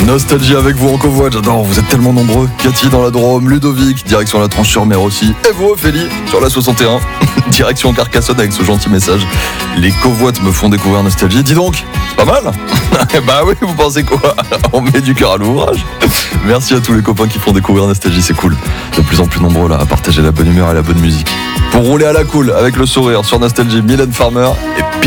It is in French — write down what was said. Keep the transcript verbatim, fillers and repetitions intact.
Nostalgie avec vous en covoite, j'adore, vous êtes tellement nombreux. Cathy dans la Drôme, Ludovic, direction la Tranche-sur-Mer aussi. Et vous Ophélie, sur la soixante et un, direction Carcassonne avec ce gentil message. Les covoites me font découvrir Nostalgie. Dis donc, c'est pas mal. Bah oui, vous pensez quoi? On met du cœur à l'ouvrage. Merci à tous les copains qui font découvrir Nostalgie, c'est cool. De plus en plus nombreux là à partager la bonne humeur et la bonne musique. Pour rouler à la cool avec le sourire sur Nostalgie, Mylène Farmer et